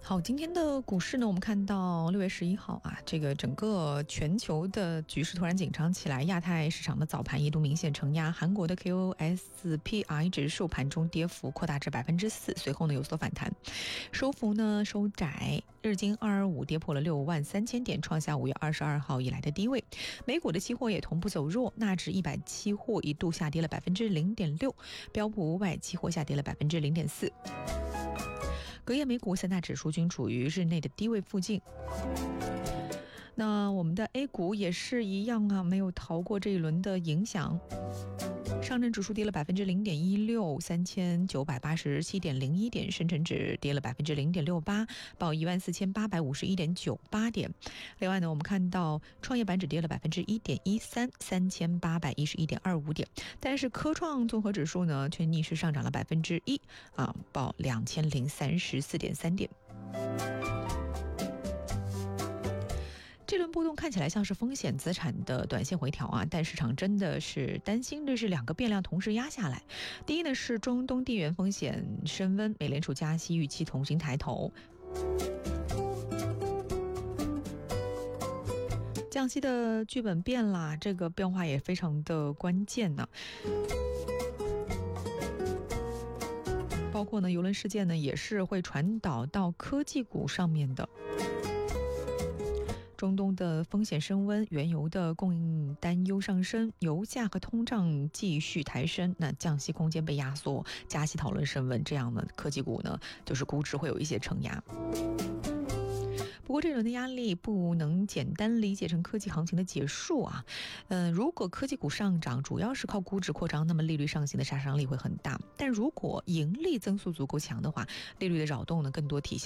好，今天的股市呢，我们看到6月11号啊，这个整个全球的局势突然紧张起来，亚太市场的早盘一度明显承压，韩国的 KOSPI 指数盘中跌幅扩大至4%，随后呢有所反弹，收幅呢收窄，日经225跌破了63000点，创下5月22号以来的低位。美股的期货也同步走弱，纳指100期货一度下跌了0.6%，标普500期货下跌了0.4%。隔夜美股三大指数均处于日内的低位附近。那我们的 A 股也是一样啊，没有逃过这一轮的影响。上证指数跌了0.16%，3987.01点；深成指跌了0.68%，报14851.98点。另外呢，我们看到创业板指跌了1.13%，3811.25点。但是科创综合指数呢，却逆势上涨了1%，报2034.3点。这轮波动看起来像是风险资产的短线回调啊，但市场真的是担心这是两个变量同时压下来。第一呢是中东地缘风险升温，美联储加息预期重新抬头，降息的剧本变啦，这个变化也非常的关键呢。包括呢邮轮事件呢也是会传导到科技股上面的。中东的风险升温，原油的供应担忧上升，油价和通胀继续抬升，那降息空间被压缩，加息讨论升温，这样呢科技股呢就是估值会有一些承压。不过这轮的压力不能简单理解成科技行情的结束啊。如果科技股上涨主要是靠估值扩张，那么利率上行的杀伤力会很大。但如果盈利增速足够强的话，利率的扰动呢更多体现